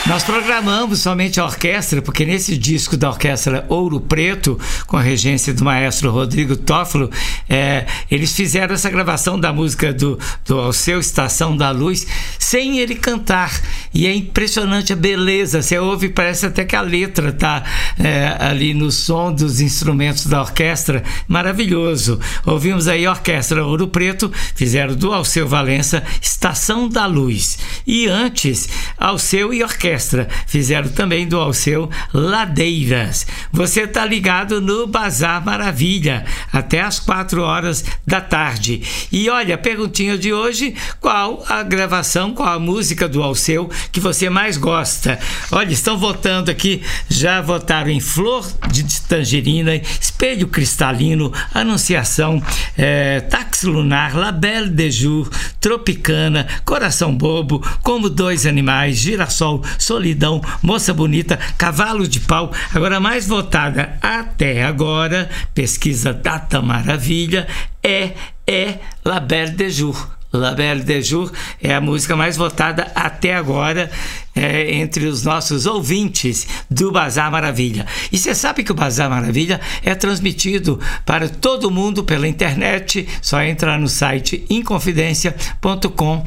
Nós programamos somente a orquestra, porque nesse disco da Orquestra Ouro Preto, com a regência do maestro Rodrigo Toffolo, eles fizeram essa gravação da música do Alceu, Estação da Luz, sem ele cantar. E é impressionante a beleza. Você ouve, parece até que a letra está ali no som dos instrumentos da orquestra. Maravilhoso. Ouvimos aí a Orquestra Ouro Preto, fizeram do Alceu Valença, Estação da Luz. E antes, Alceu e Orquestra fizeram também do Alceu Ladeiras. Você está ligado no Bazar Maravilha até às 4 horas da tarde. E olha, a perguntinha de hoje: qual a gravação, qual a música do Alceu que você mais gosta? Olha, estão votando aqui, já votaram em Flor de Tangerina, Espelho Cristalino, Anunciação, Táxi Lunar, La Belle de Jour, Tropicana, Coração Bobo, Como Dois Animais, Girassol, Solidão, Moça Bonita, Cavalo de Pau. Agora, a mais votada até agora, pesquisa Data Maravilha, é La Belle de Jour. La Belle de Jour é a música mais votada até agora entre os nossos ouvintes do Bazar Maravilha. E você sabe que o Bazar Maravilha é transmitido para todo mundo pela internet, só entrar no site inconfidencia.com.br.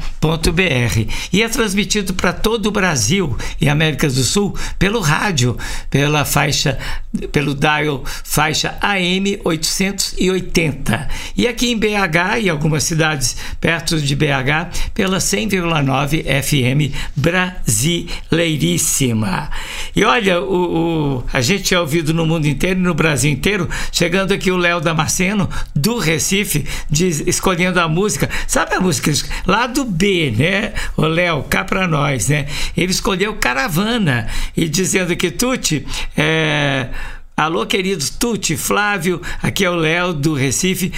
E é transmitido para todo o Brasil e América do Sul pelo rádio, pelo dial faixa AM 880. E aqui em BH e algumas cidades perto de BH, pela 100,9 FM brasileiríssima. E olha, a gente é ouvido no mundo inteiro e no Brasil inteiro. Chegando aqui o Léo Damasceno, do Recife, escolhendo a música. Sabe a música lá do B, né? O Léo, cá pra nós, né? Ele escolheu Caravana e dizendo que Tuti alô, queridos Tuti, Flávio, aqui é o Léo do Recife.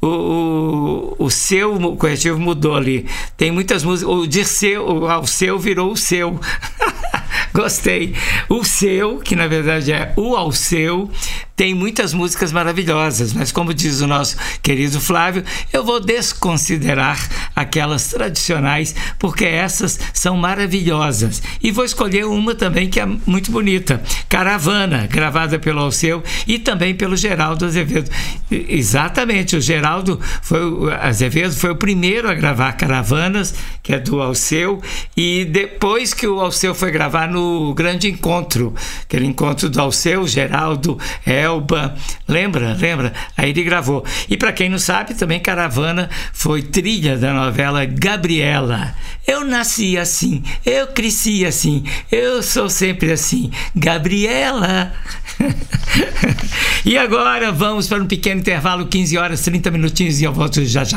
O seu corretivo mudou ali. Tem muitas músicas. O Dirceu, o Alceu virou o seu. Gostei. O seu, que na verdade é o Alceu, tem muitas músicas maravilhosas, mas como diz o nosso querido Flávio, eu vou desconsiderar aquelas tradicionais, porque essas são maravilhosas. E vou escolher uma também que é muito bonita, Caravana, gravada pelo Alceu e também pelo Geraldo Azevedo. Exatamente, o Geraldo Azevedo foi o primeiro a gravar Caravanas, que é do Alceu, e depois que o Alceu foi gravar no Grande Encontro, aquele encontro do Alceu, Geraldo, Elba, lembra? Aí ele gravou. E para quem não sabe, também Caravana foi trilha da novela Gabriela. Eu nasci assim, eu cresci assim, eu sou sempre assim, Gabriela. E agora vamos para um pequeno intervalo, 15 horas, 30 minutinhos, e eu volto já.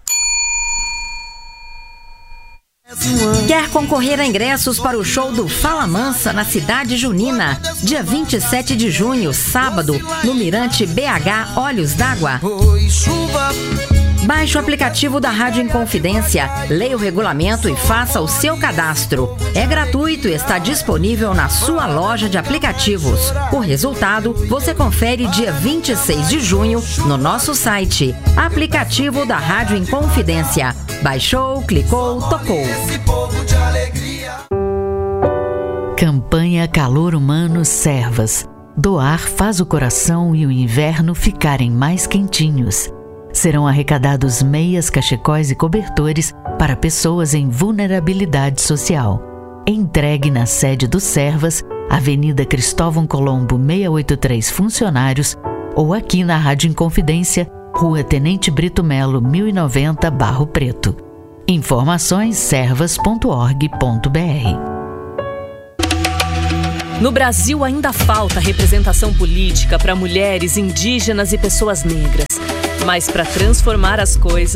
Quer concorrer a ingressos para o show do Fala Mansa na Cidade Junina, dia 27 de junho, sábado, no Mirante BH Olhos d'Água? Baixe o aplicativo da Rádio Inconfidência, leia o regulamento e faça o seu cadastro. É gratuito e está disponível na sua loja de aplicativos. O resultado você confere dia 26 de junho no nosso site. Aplicativo da Rádio Inconfidência. Baixou, clicou, tocou. Campanha Calor Humano Servas. Doar faz o coração e o inverno ficarem mais quentinhos. Serão arrecadados meias, cachecóis e cobertores para pessoas em vulnerabilidade social. Entregue na sede do Servas, Avenida Cristóvão Colombo 683 Funcionários, ou aqui na Rádio Inconfidência, Rua Tenente Brito Melo 1090, Barro Preto. Informações servas.org.br. No Brasil ainda falta representação política para mulheres, indígenas e pessoas negras. Mas para transformar as coisas,